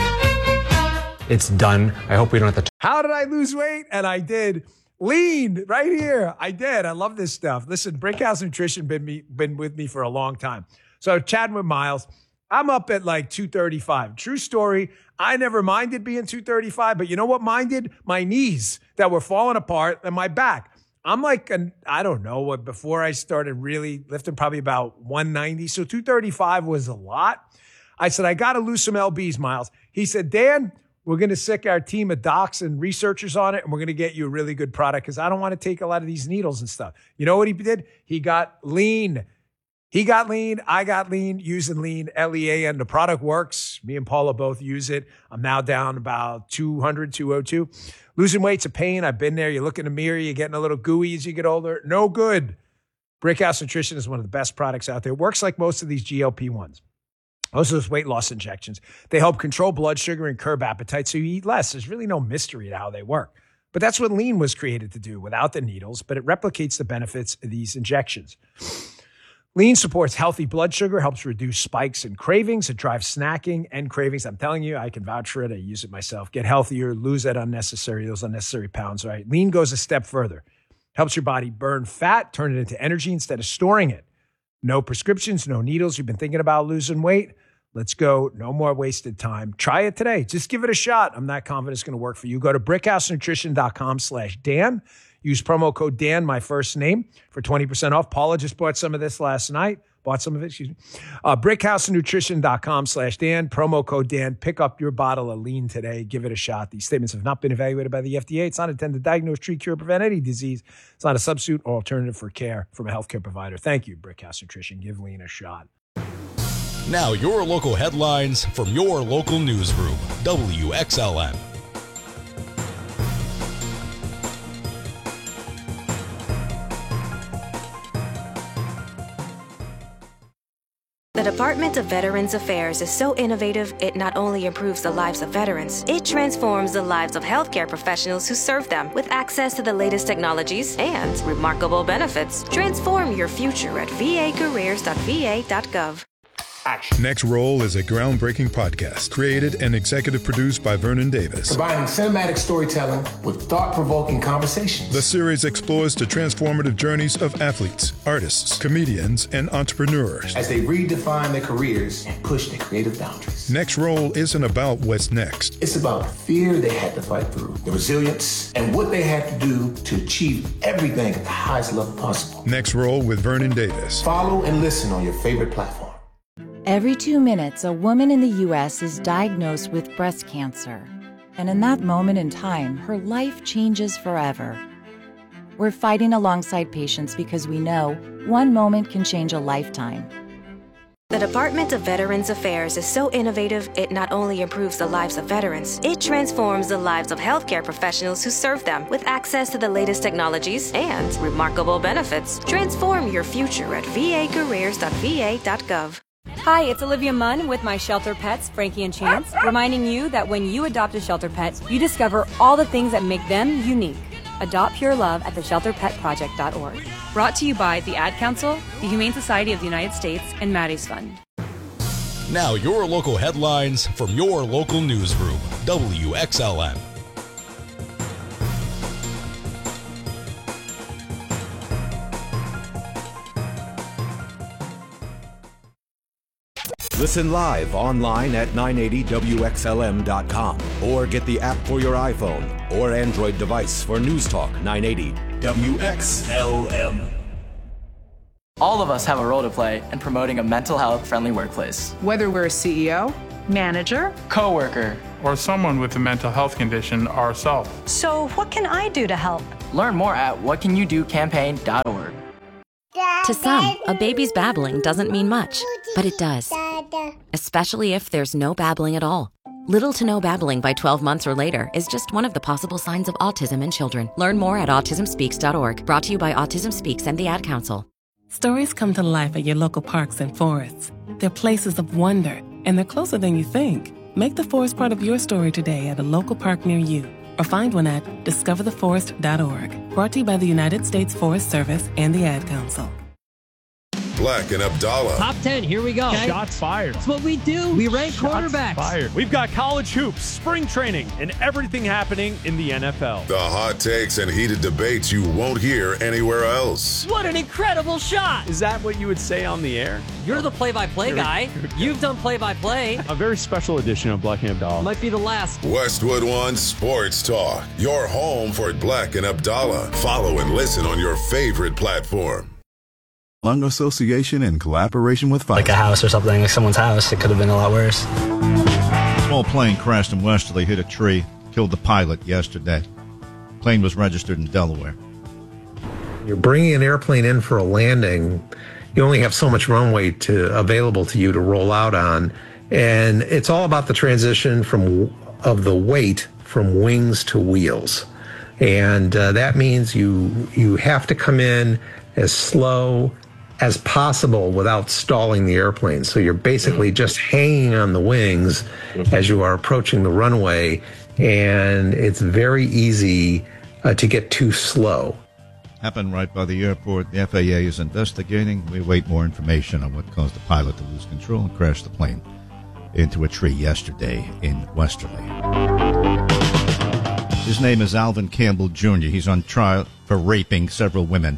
It's done. I hope we don't have to. How did I lose weight? And I did. Lean right here. I did. I love this stuff. Listen, Brickhouse Nutrition been with me for a long time. So chatting with Miles, I'm up at like 235. True story. I never minded being 235, but you know what minded? My knees that were falling apart and my back. I'm like, I don't know what, before I started really lifting, probably about 190. So 235 was a lot. I said, I got to lose some LBs, Miles. He said, Dan, we're going to sick our team of docs and researchers on it, and we're going to get you a really good product because I don't want to take a lot of these needles and stuff. You know what he did? He got lean. He got lean. I got lean, using lean, L-E-A-N. The product works. Me and Paula both use it. I'm now down about 200, 202. Losing weight's a pain. I've been there. You look in the mirror, you're getting a little gooey as you get older. No good. Brickhouse Nutrition is one of the best products out there. It works like most of these GLP-1s. Most of those weight loss injections. They help control blood sugar and curb appetite so you eat less. There's really no mystery to how they work. But that's what lean was created to do without the needles, but it replicates the benefits of these injections. Lean supports healthy blood sugar, helps reduce spikes and cravings. It drives snacking and cravings. I'm telling you, I can vouch for it. I use it myself. Get healthier, lose those unnecessary pounds, right? Lean goes a step further. Helps your body burn fat, turn it into energy instead of storing it. No prescriptions, no needles. You've been thinking about losing weight? Let's go. No more wasted time. Try it today. Just give it a shot. I'm not confident it's going to work for you. Go to brickhousenutrition.com/Dan. Use promo code Dan, my first name, for 20% off. Paula just bought some of this last night. Brickhousenutrition.com/Dan. Promo code Dan. Pick up your bottle of lean today. Give it a shot. These statements have not been evaluated by the FDA. It's not intended to diagnose, treat, cure, prevent any disease. It's not a substitute or alternative for care from a healthcare provider. Thank you, Brickhouse Nutrition. Give lean a shot.
Now your local headlines from your local newsroom, WXLN.
The Department of Veterans Affairs is so innovative, it not only improves the lives of veterans, it transforms the lives of healthcare professionals who serve them with access to the latest technologies and remarkable benefits. Transform your future at vacareers.va.gov.
Next Roll is a groundbreaking podcast created and executive produced by Vernon Davis.
Combining cinematic storytelling with thought-provoking conversations.
The series explores the transformative journeys of athletes, artists, comedians, and entrepreneurs
as they redefine their careers and push their creative boundaries.
Next Roll isn't about what's next.
It's about the fear they had to fight through, the resilience, and what they had to do to achieve everything at the highest level possible.
Next Roll with Vernon Davis.
Follow and listen on your favorite platform.
Every 2 minutes, a woman in the U.S. is diagnosed with breast cancer. And in that moment in time, her life changes forever. We're fighting alongside patients because we know one moment can change a lifetime.
The Department of Veterans Affairs is so innovative, it not only improves the lives of veterans, it transforms the lives of healthcare professionals who serve them with access to the latest technologies and remarkable benefits. Transform your future at vacareers.va.gov.
Hi, it's Olivia Munn with my shelter pets, Frankie and Chance, reminding you that when you adopt a shelter pet, you discover all the things that make them unique. Adopt pure love at theshelterpetproject.org. Brought to you by the Ad Council, the Humane Society of the United States, and Maddie's Fund.
Now your local headlines from your local newsroom, WXLN.
Listen live online at 980WXLM.com or get the app for your iPhone or Android device for News Talk 980 WXLM.
All of us have a role to play in promoting a mental health friendly workplace.
Whether we're a CEO, manager,
coworker,
or someone with a mental health condition ourselves.
So what can I do to help?
Learn more at whatcanyoudocampaign.org.
To some, a baby's babbling doesn't mean much, but it does. Especially if there's no babbling at all. Little to no babbling by 12 months or later is just one of the possible signs of autism in children. Learn more at autismspeaks.org. Brought to you by Autism Speaks and the Ad Council.
Stories come to life at your local parks and forests. They're places of wonder, and they're closer than you think. Make the forest part of your story today at a local park near you, or find one at discovertheforest.org. Brought to you by the United States Forest Service and the Ad Council.
Black and Abdallah.
Top 10, here we go.
Okay. Shots fired.
That's what we do. We rank quarterbacks.
Fired. We've got college hoops, spring training, and everything happening in the NFL.
The hot takes and heated debates you won't hear anywhere else.
What an incredible shot.
Is that what you would say on the air?
You're the play-by-play guy. You've done play-by-play.
A very special edition of Black and Abdallah.
Might be the last.
Westwood One Sports Talk. Your home for Black and Abdallah. Follow and listen on your favorite platform.
Lung Association in collaboration with Pfizer.
Like a house or something, like someone's house. It could have been a lot worse.
Small plane crashed in Westerly, hit a tree, killed the pilot yesterday. Plane was registered in Delaware.
You're bringing an airplane in for a landing. You only have so much runway available to you to roll out on. And it's all about the transition of the weight from wings to wheels. And that means you have to come in as slow as possible without stalling the airplane. So you're basically just hanging on the wings as you are approaching the runway, and it's very easy to get too slow.
Happened right by the airport. The FAA is investigating. We await more information on what caused the pilot to lose control and crash the plane into a tree yesterday in Westerly. His name is Alvin Campbell Jr. He's on trial for raping several women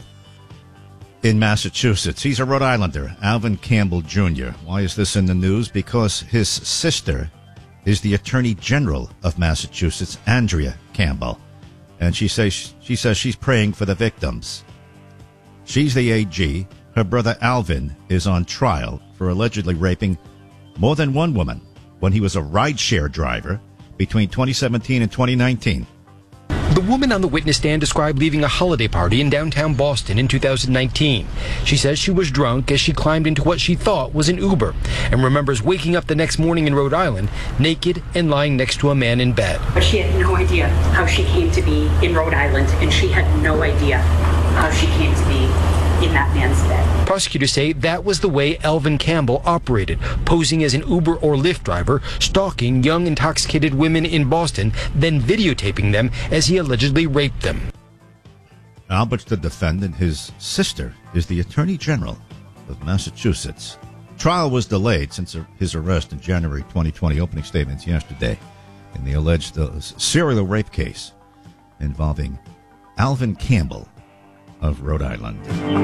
in Massachusetts. He's a Rhode Islander, Alvin Campbell Jr. Why is this in the news? Because his sister is the Attorney General of Massachusetts, Andrea Campbell. And she says she's praying for the victims. She's the AG. Her brother Alvin is on trial for allegedly raping more than one woman when he was a rideshare driver between 2017 and 2019.
The woman on the witness stand described leaving a holiday party in downtown Boston in 2019. She says she was drunk as she climbed into what she thought was an Uber and remembers waking up the next morning in Rhode Island naked and lying next to a man in bed.
But she had no idea how she came to be in Rhode Island, and she had no idea how she came to be in that man's bed.
Prosecutors say that was the way Alvin Campbell operated, posing as an Uber or Lyft driver, stalking young intoxicated women in Boston, then videotaping them as he allegedly raped them.
Albert's the defendant. His sister is the Attorney General of Massachusetts. Trial was delayed since his arrest in January 2020. Opening statements yesterday in the alleged serial rape case involving Alvin Campbell of Rhode Island.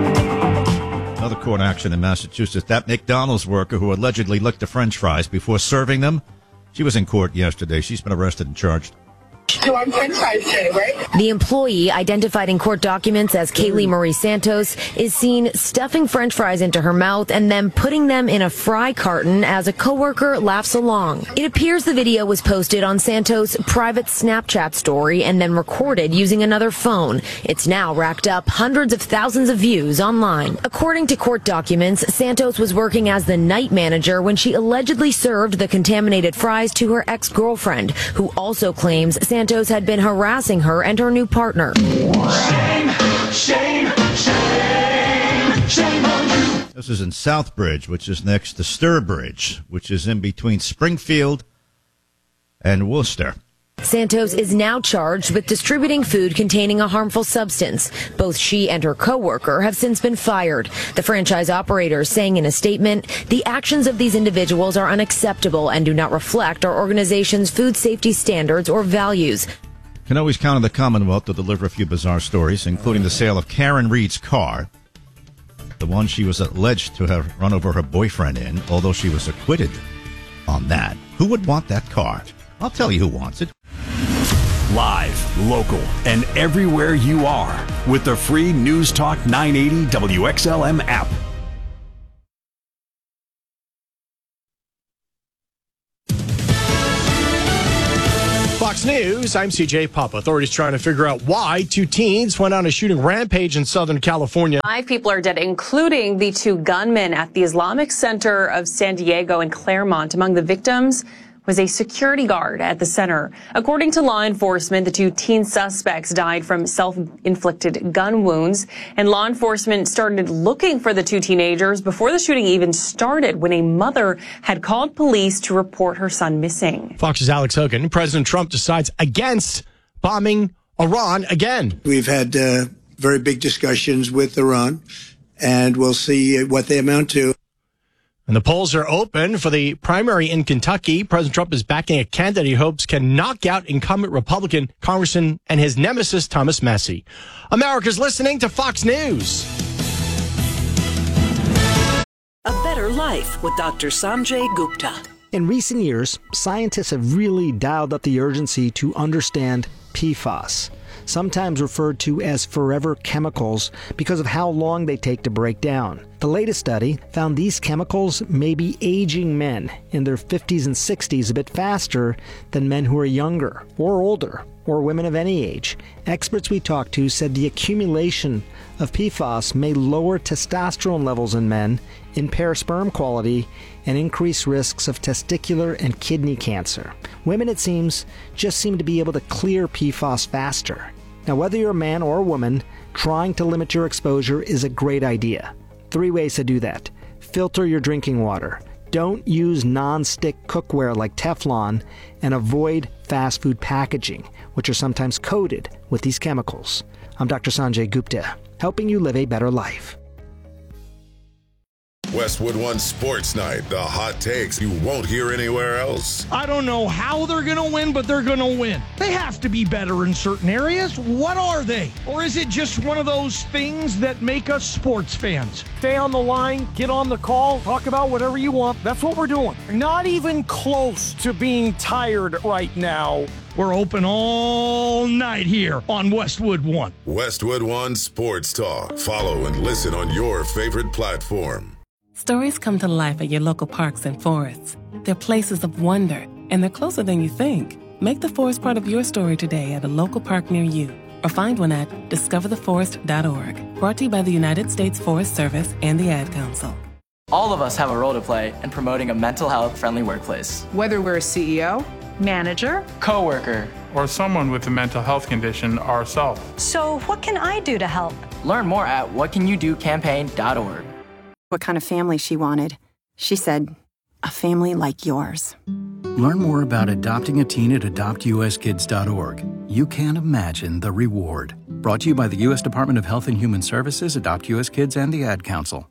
Another court action in Massachusetts. That McDonald's worker who allegedly licked the French fries before serving them. She was in court yesterday. She's been arrested and charged.
So I'm French fries today, right?
The employee, identified in court documents as Kaylee Marie Santos, is seen stuffing French fries into her mouth and then putting them in a fry carton as a coworker laughs along. It appears the video was posted on Santos' private Snapchat story and then recorded using another phone. It's now racked up hundreds of thousands of views online. According to court documents, Santos was working as the night manager when she allegedly served the contaminated fries to her ex-girlfriend, who also claims Santos had been harassing her and her new partner.
Shame, shame, shame, shame on you.
This is in Southbridge, which is next to Sturbridge, which is in between Springfield and Worcester.
Santos is now charged with distributing food containing a harmful substance. Both she and her coworker have since been fired. The franchise operator saying in a statement, the actions of these individuals are unacceptable and do not reflect our organization's food safety standards or values.
Can always count on the Commonwealth to deliver a few bizarre stories, including the sale of Karen Reed's car. the one she was alleged to have run over her boyfriend in, although she was acquitted on that. Who would want that car? I'll tell you who wants it.
Live, local, and everywhere you are with the free News Talk 980 WXLM app.
Fox News, I'm CJ Papa. Authorities trying to figure out why two teens went on a shooting rampage in Southern California.
5 people are dead, including the 2 gunmen at the Islamic Center of San Diego and Claremont. Among the victims was a security guard at the center. According to law enforcement, the 2 teen suspects died from self-inflicted gun wounds, and law enforcement started looking for the 2 teenagers before the shooting even started, when a mother had called police to report her son missing.
Fox's Alex Hogan. President Trump decides against bombing Iran again.
We've had very big discussions with Iran, and we'll see what they amount to.
And the polls are open for the primary in Kentucky. President Trump is backing a candidate he hopes can knock out incumbent Republican Congressman and his nemesis, Thomas Massie. America's listening to Fox News.
A Better Life with Dr. Sanjay Gupta.
In recent years, scientists have really dialed up the urgency to understand PFAS, sometimes referred to as forever chemicals because of how long they take to break down. The latest study found these chemicals may be aging men in their 50s and 60s a bit faster than men who are younger or older, or women of any age. Experts we talked to said the accumulation of PFAS may lower testosterone levels in men, impair sperm quality, and increase risks of testicular and kidney cancer. Women, it seems, just seem to be able to clear PFAS faster. Now, whether you're a man or a woman, trying to limit your exposure is a great idea. 3 ways to do that. Filter your drinking water. Don't use non-stick cookware like Teflon, and avoid fast food packaging, which are sometimes coated with these chemicals. I'm Dr. Sanjay Gupta, helping you live a better life.
Westwood One Sports Night, the hot takes you won't hear anywhere else.
I don't know how they're going to win, but they're going to win. They have to be better in certain areas. What are they? Or is it just one of those things that make us sports fans? Stay on the line, get on the call, talk about whatever you want. That's what we're doing. Not even close to being tired right now. We're open all night here on Westwood One.
Westwood One Sports Talk. Follow and listen on your favorite platform.
Stories come to life at your local parks and forests. They're places of wonder, and they're closer than you think. Make the forest part of your story today at a local park near you, or find one at discovertheforest.org. Brought to you by the United States Forest Service and the Ad Council.
All of us have a role to play in promoting a mental health friendly workplace.
Whether we're a CEO, manager,
coworker,
or someone with a mental health condition ourselves.
So what can I do to help?
Learn more at whatcanyoudocampaign.org.
What kind of family she wanted. She said, a family like yours.
Learn more about adopting a teen at adoptuskids.org. You can't imagine the reward. Brought to you by the U.S. Department of Health and Human Services, Adopt U.S. Kids, and the Ad Council.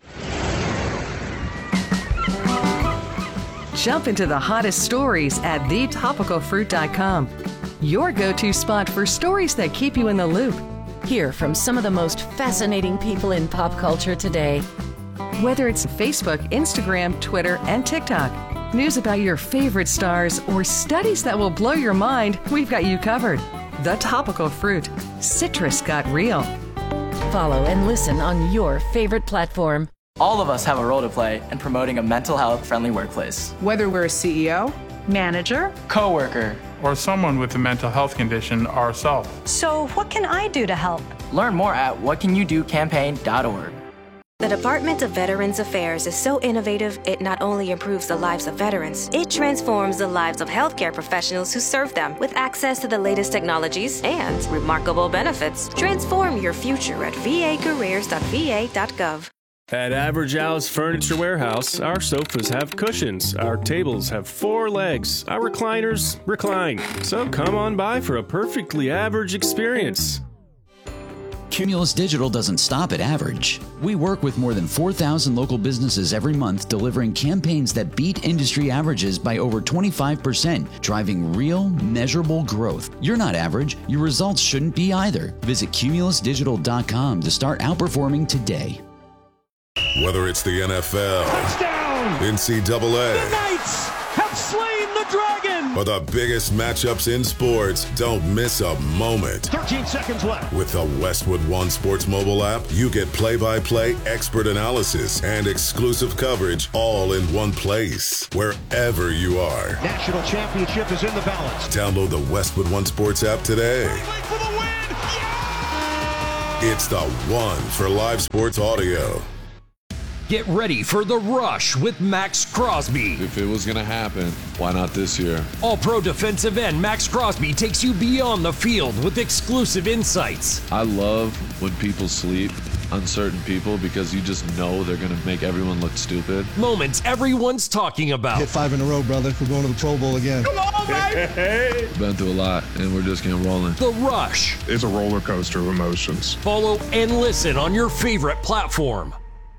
Jump into the hottest stories at thetopicalfruit.com. Your go-to spot for stories that keep you in the loop.
Hear from some of the most fascinating people in pop culture today.
Whether it's Facebook, Instagram, Twitter, and TikTok, news about your favorite stars, or studies that will blow your mind, we've got you covered. The Topical Fruit. Citrus got real.
Follow and listen on your favorite platform.
All of us have a role to play in promoting a mental health friendly workplace.
Whether we're a CEO, manager,
coworker,
or someone with a mental health condition ourselves.
So what can I do to help?
Learn more at whatcanyoudocampaign.org.
The Department of Veterans Affairs is so innovative, it not only improves the lives of veterans, it transforms the lives of healthcare professionals who serve them. With access to the latest technologies and remarkable benefits, transform your future at vacareers.va.gov.
At Average Al's Furniture Warehouse, our sofas have cushions, our tables have 4 legs, our recliners recline. So come on by for a perfectly average experience.
Cumulus Digital doesn't stop at average. We work with more than 4,000 local businesses every month, delivering campaigns that beat industry averages by over 25%, driving real, measurable growth. You're not average. Your results shouldn't be either. Visit cumulusdigital.com to start outperforming today.
Whether it's the NFL,
touchdown,
NCAA,
the Knights have slain the dragon,
or the biggest matchups in sports, don't miss a moment.
13 seconds left.
With the Westwood One Sports mobile app, you get play-by-play expert analysis and exclusive coverage all in one place, wherever you are.
National championship is in the balance.
Download the Westwood One Sports app today.
For the win! Yeah!
It's the one for live sports audio.
Get ready for The Rush with Max Crosby.
If it was going to happen, why not this year?
All-pro defensive end Max Crosby takes you beyond the field with exclusive insights.
I love when people sleep, uncertain people, because you just know they're going to make everyone look stupid.
Moments everyone's talking about.
Hit 5 in a row, brother. We're going to the Pro Bowl again.
Come on, baby!
Been through a lot, and we're just getting rolling.
The Rush.
It's a roller coaster of emotions.
Follow and listen on your favorite platform.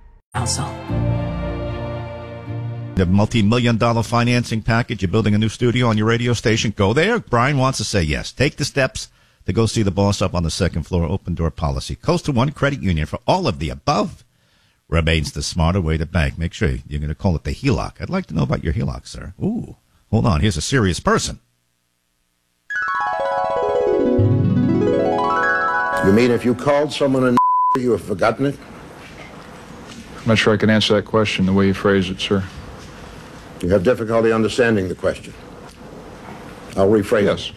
The multi-million-dollar financing package, you're building a new studio on your radio station, go there. Brian wants to say yes. Take the steps to go see the boss up on the second floor. Open door policy. Coastal One Credit Union. For all of the above remains the smarter way to bank. Make sure you're going to call it the HELOC. I'd like to know about your HELOC, sir. Ooh, hold on. Here's a serious person.
You mean if you called someone a you have forgotten it?
I'm not sure I can answer that question the way you phrased it, sir.
You have difficulty understanding the question. I'll rephrase it.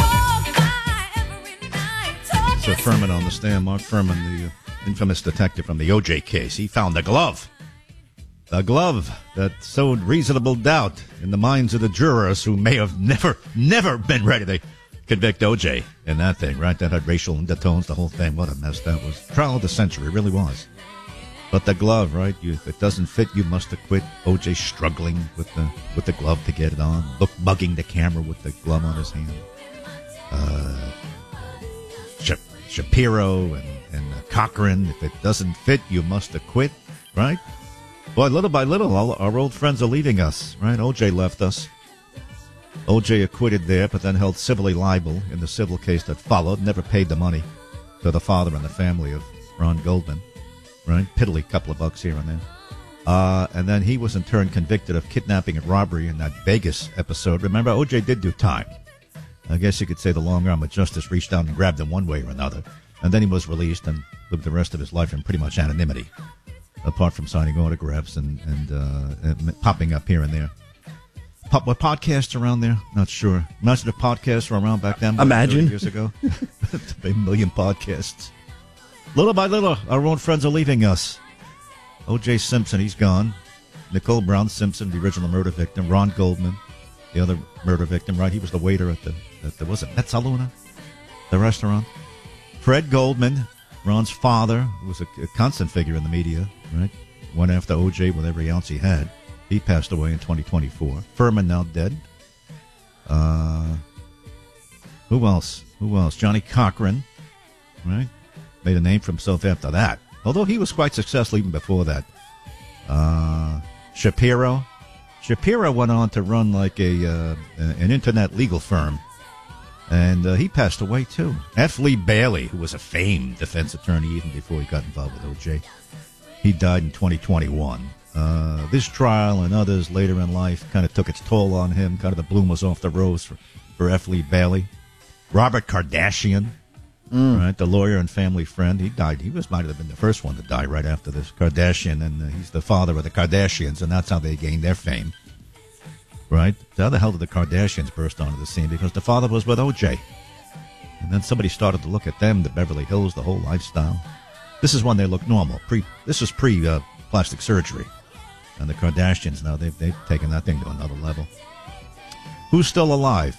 Sir Furman on the stand. Mark Furman, the infamous detective from the O.J. case. He found the glove. The glove that sowed reasonable doubt in the minds of the jurors who may have never been ready to convict O.J. in that thing, right? That had racial undertones, the whole thing. What a mess that was. Trial of the century, it really was. But the glove, right? If it doesn't fit, you must acquit. O.J. struggling with the glove to get it on. Bugging the camera with the glove on his hand. Shapiro and Cochran. If it doesn't fit, you must acquit, right? Boy, little by little, all our old friends are leaving us, right? O.J. left us. O.J. acquitted there, but then held civilly liable in the civil case that followed. Never paid the money to the father and the family of Ron Goldman. Right? Piddly couple of bucks here and there. And then he was in turn convicted of kidnapping and robbery in that Vegas episode. Remember, O.J. did do time. I guess you could say the long arm of justice reached down and grabbed him one way or another. And then he was released and lived the rest of his life in pretty much anonymity, apart from signing autographs and popping up here and there. Were podcasts around there? Not sure. Imagine if podcasts were around back then.
Imagine.
Years ago. A million podcasts. Little by little, our own friends are leaving us. O.J. Simpson, he's gone. Nicole Brown Simpson, the original murder victim. Ron Goldman, the other murder victim, right? He was the waiter at the was it Mezzaluna? The restaurant. Fred Goldman, Ron's father, who was a constant figure in the media, right? Went after O.J. with every ounce he had. He passed away in 2024. Furman now dead. Who else? Johnny Cochran, right? Made a name for himself after that. Although he was quite successful even before that. Shapiro. Shapiro went on to run like an internet legal firm. And he passed away, too. F. Lee Bailey, who was a famed defense attorney even before he got involved with O.J., he died in 2021. This trial and others later in life kind of took its toll on him. Kind of the bloom was off the rose for F. Lee Bailey. Robert Kardashian. Right, the lawyer and family friend. He died. He might have been the first one to die right after this. Kardashian, and he's the father of the Kardashians, and that's how they gained their fame. Right? So how the hell did the Kardashians burst onto the scene? Because the father was with O.J. And then somebody started to look at them, the Beverly Hills, the whole lifestyle. This is when they look normal. This was pre-plastic surgery. And the Kardashians now, they've taken that thing to another level. Who's still alive?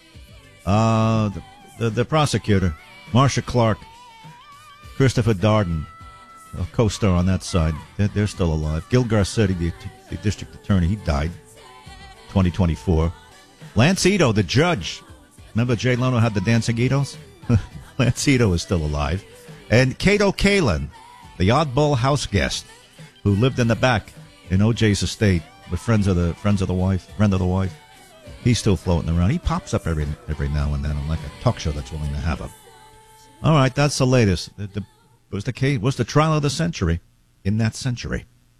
The prosecutor. Marsha Clark, Christopher Darden, a co-star on that side. They're still alive. Gil Garcetti, the district attorney, he died 2024. Lance Ito, the judge. Remember Jay Leno had the dancing Itos? Lance Ito is still alive. And Kato Kalin, the oddball house guest who lived in the back in O.J.'s estate with friend of the wife. He's still floating around. He pops up every now and then on like a talk show that's willing to have him. All right, that's the latest. Was the trial of the century in that century.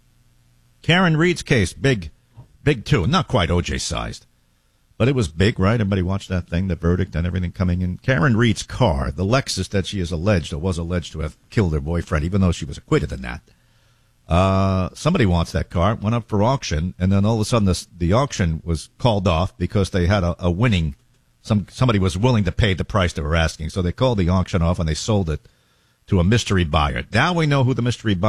Karen Reed's case, big too. Not quite O.J. sized, but it was big, right? Everybody watched that thing, the verdict and everything coming in. Karen Reed's car, the Lexus that she is alleged or was alleged to have killed her boyfriend, even though she was acquitted in that. Somebody wants that car, went up for auction, and then all of a sudden the auction was called off because they had a winning. Somebody was willing to pay the price they were asking, so they called the auction off and they sold it to a mystery buyer. Now we know who the mystery buyer